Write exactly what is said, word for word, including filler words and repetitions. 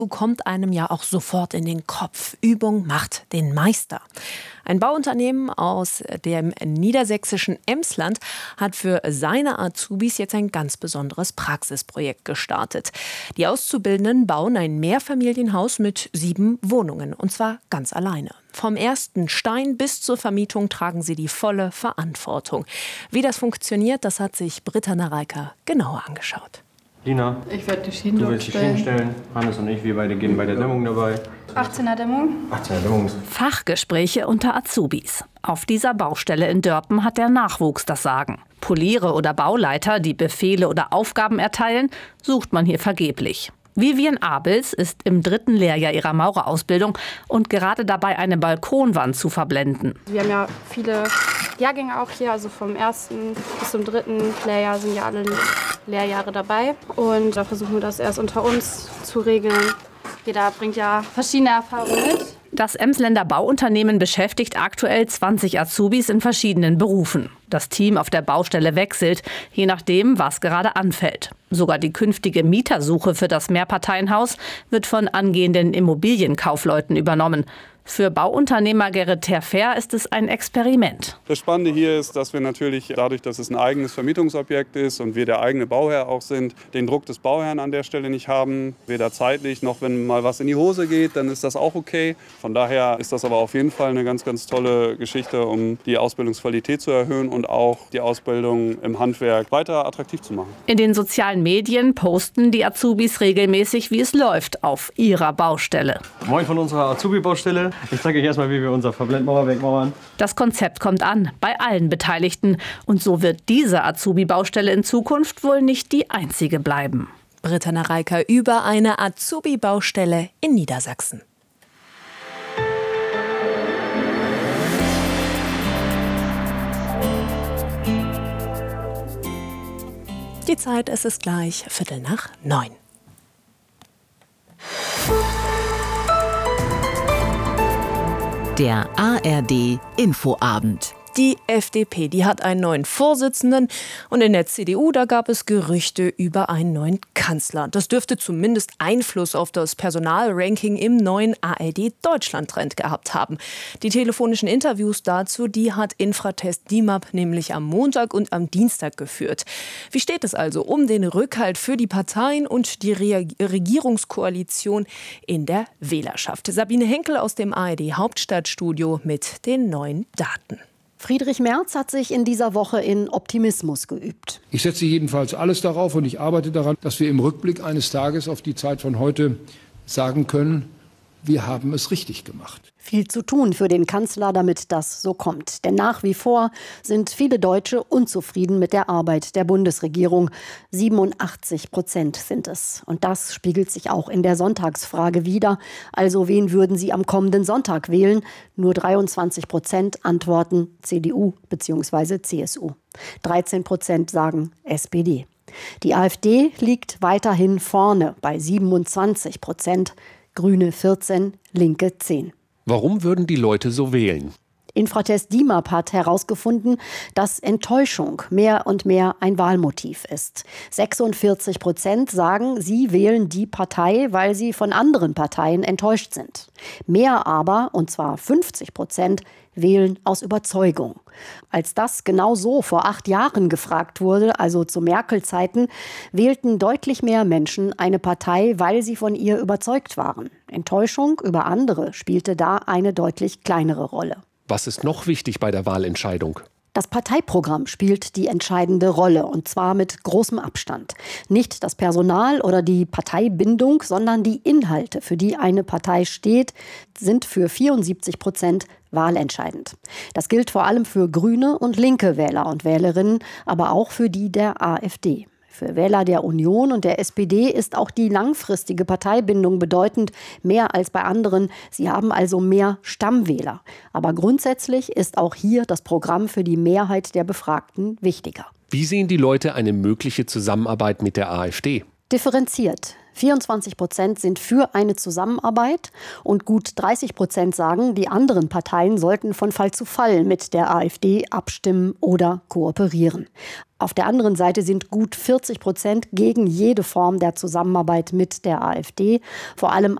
kommt einem ja auch sofort in den Kopf. Übung macht den Meister. Ein Bauunternehmen aus dem niedersächsischen Emsland hat für seine Azubis jetzt ein ganz besonderes Praxisprojekt gestartet. Die Auszubildenden bauen ein Mehrfamilienhaus mit sieben Wohnungen, und zwar ganz alleine. Vom ersten Stein bis zur Vermietung tragen sie die volle Verantwortung. Wie das funktioniert, das hat sich Britta Nareika genauer angeschaut. Lina, ich werde die Schienen du willst die Schienen stellen. Hannes und ich, wir beide gehen bei der Dämmung dabei. achtzehner Dämmung. achtzehner Dämmung. Fachgespräche unter Azubis. Auf dieser Baustelle in Dörpen hat der Nachwuchs das Sagen. Poliere oder Bauleiter, die Befehle oder Aufgaben erteilen, sucht man hier vergeblich. Vivian Abels ist im dritten Lehrjahr ihrer Maurerausbildung und gerade dabei, eine Balkonwand zu verblenden. Wir haben ja viele Jahrgänge auch hier, also vom ersten bis zum dritten Lehrjahr sind ja alle Lehrjahre dabei. Und da versuchen wir das erst unter uns zu regeln. Jeder bringt ja verschiedene Erfahrungen mit. Das Emsländer Bauunternehmen beschäftigt aktuell zwanzig Azubis in verschiedenen Berufen. Das Team auf der Baustelle wechselt, je nachdem, was gerade anfällt. Sogar die künftige Mietersuche für das Mehrparteienhaus wird von angehenden Immobilienkaufleuten übernommen. Für Bauunternehmer Gerrit Terfer ist es ein Experiment. Das Spannende hier ist, dass wir natürlich dadurch, dass es ein eigenes Vermietungsobjekt ist und wir der eigene Bauherr auch sind, den Druck des Bauherrn an der Stelle nicht haben. Weder zeitlich noch, wenn mal was in die Hose geht, dann ist das auch okay. Von daher ist das aber auf jeden Fall eine ganz, ganz tolle Geschichte, um die Ausbildungsqualität zu erhöhen und auch die Ausbildung im Handwerk weiter attraktiv zu machen. In den sozialen Medien posten die Azubis regelmäßig, wie es läuft auf ihrer Baustelle. Moin von unserer Azubi-Baustelle. Ich zeige euch erstmal, wie wir unser Verblendmauer wegmauern. Das Konzept kommt an bei allen Beteiligten. Und so wird diese Azubi-Baustelle in Zukunft wohl nicht die einzige bleiben. Britta Nareika über eine Azubi-Baustelle in Niedersachsen. Die Zeit, es ist gleich Viertel nach neun. Der A R D Infoabend. Die F D P, die hat einen neuen Vorsitzenden und in der C D U, da gab es Gerüchte über einen neuen Kanzler. Das dürfte zumindest Einfluss auf das Personalranking im neuen A R D-Deutschland-Trend gehabt haben. Die telefonischen Interviews dazu, die hat Infratest D I M A P nämlich am Montag und am Dienstag geführt. Wie steht es also um den Rückhalt für die Parteien und die Re- Regierungskoalition in der Wählerschaft? Sabine Henkel aus dem A R D-Hauptstadtstudio mit den neuen Daten. Friedrich Merz hat sich in dieser Woche in Optimismus geübt. Ich setze jedenfalls alles darauf und ich arbeite daran, dass wir im Rückblick eines Tages auf die Zeit von heute sagen können, wir haben es richtig gemacht. Viel zu tun für den Kanzler, damit das so kommt. Denn nach wie vor sind viele Deutsche unzufrieden mit der Arbeit der Bundesregierung. siebenundachtzig Prozent sind es. Und das spiegelt sich auch in der Sonntagsfrage wider. Also wen würden Sie am kommenden Sonntag wählen? Nur dreiundzwanzig Prozent antworten C D U bzw. C S U. dreizehn Prozent sagen S P D. Die AfD liegt weiterhin vorne bei siebenundzwanzig Prozent. Grüne vierzehn, Linke zehn. Warum würden die Leute so wählen? Infratest D I M A P hat herausgefunden, dass Enttäuschung mehr und mehr ein Wahlmotiv ist. sechsundvierzig Prozent sagen, sie wählen die Partei, weil sie von anderen Parteien enttäuscht sind. Mehr aber, und zwar fünfzig Prozent, wählen aus Überzeugung. Als das genau so vor acht Jahren gefragt wurde, also zu Merkel-Zeiten, wählten deutlich mehr Menschen eine Partei, weil sie von ihr überzeugt waren. Enttäuschung über andere spielte da eine deutlich kleinere Rolle. Was ist noch wichtig bei der Wahlentscheidung? Das Parteiprogramm spielt die entscheidende Rolle, und zwar mit großem Abstand. Nicht das Personal oder die Parteibindung, sondern die Inhalte, für die eine Partei steht, sind für vierundsiebzig Prozent wahlentscheidend. Das gilt vor allem für grüne und linke Wähler und Wählerinnen, aber auch für die der AfD. Für Wähler der Union und der S P D ist auch die langfristige Parteibindung bedeutend, mehr als bei anderen. Sie haben also mehr Stammwähler. Aber grundsätzlich ist auch hier das Programm für die Mehrheit der Befragten wichtiger. Wie sehen die Leute eine mögliche Zusammenarbeit mit der AfD? Differenziert. vierundzwanzig Prozent sind für eine Zusammenarbeit und gut dreißig Prozent sagen, die anderen Parteien sollten von Fall zu Fall mit der AfD abstimmen oder kooperieren. Auf der anderen Seite sind gut vierzig Prozent gegen jede Form der Zusammenarbeit mit der AfD. Vor allem